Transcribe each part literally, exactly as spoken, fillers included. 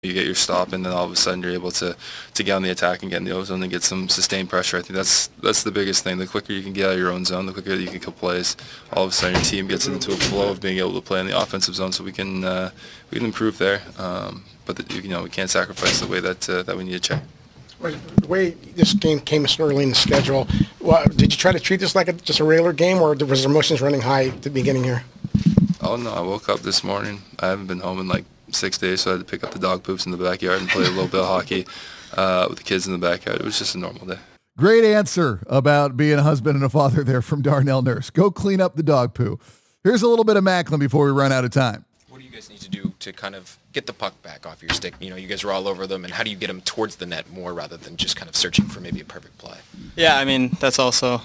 You get your stop, and then all of a sudden you're able to, to get on the attack and get in the ozone and get some sustained pressure. I think that's that's the biggest thing. The quicker you can get out of your own zone, the quicker you can kill plays. All of a sudden your team gets into a flow of being able to play in the offensive zone, so we can uh, we can improve there. Um, but the, you know we can't sacrifice the way that uh, that we need to check. The way this game came so early in the schedule, well, did you try to treat this like a, just a regular game, or was there emotions running high at the beginning here? Oh no, I woke up this morning. I haven't been home in like six days, so I had to pick up the dog poops in the backyard and play a little bit of hockey uh, with the kids in the backyard. It was just a normal day. Great answer about being a husband and a father there from Darnell Nurse. Go clean up the dog poo. Here's a little bit of Macklin before we run out of time. What do you guys need to do to kind of get the puck back off your stick? You know, you guys are all over them, and how do you get them towards the net more rather than just kind of searching for maybe a perfect play? Yeah, I mean, that's also,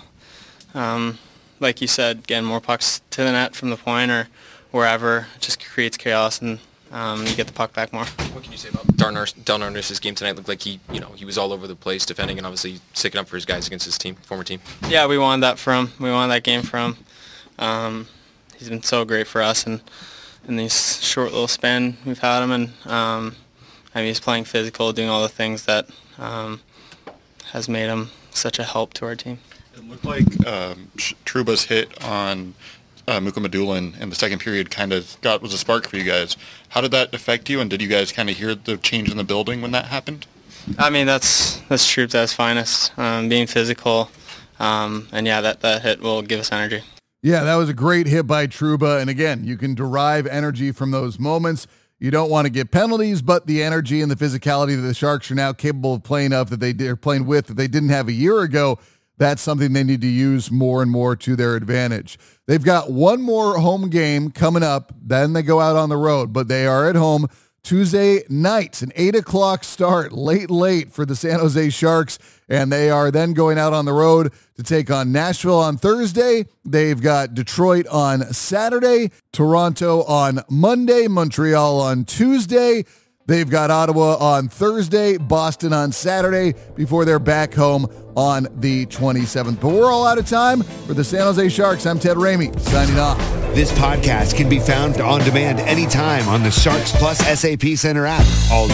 um, like you said, getting more pucks to the net from the point or wherever. It just creates chaos, and Um, you get the puck back more. What can you say about Darnell Nurse's game tonight? Looked like he, you know, he was all over the place defending and obviously sticking up for his guys against his team, former team. Yeah, we won that from. We won that game from. Um, he's been so great for us, and in these short little span we've had him, and um, I mean he's playing physical, doing all the things that um, has made him such a help to our team. It looked like um, Trouba's hit on Uh, Muka Madulin in the second period kind of got was a spark for you guys. How did that affect you, and did you guys kind of hear the change in the building when that happened? I mean, that's that's Trouba at his finest, um, being physical, um, and yeah, that, that hit will give us energy. Yeah, that was a great hit by Trouba, and again, you can derive energy from those moments. You don't want to get penalties, but the energy and the physicality that the Sharks are now capable of playing of that they are playing with that they didn't have a year ago, that's something they need to use more and more to their advantage. They've got one more home game coming up, then they go out on the road, but they are at home Tuesday night, an eight o'clock start, late, late for the San Jose Sharks, and they are then going out on the road to take on Nashville on Thursday. They've got Detroit on Saturday, Toronto on Monday, Montreal on Tuesday. They've got Ottawa on Thursday, Boston on Saturday, before they're back home on the twenty-seventh. But we're all out of time. For the San Jose Sharks, I'm Ted Ramey, signing off. This podcast can be found on demand anytime on the Sharks Plus S A P Center app. All